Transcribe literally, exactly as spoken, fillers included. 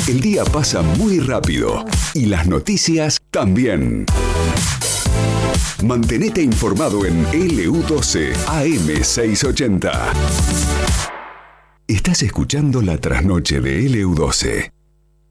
El día pasa muy rápido y las noticias también. Mantenete informado en L U doce A M seiscientos ochenta. Estás escuchando La Trasnoche de L U doce.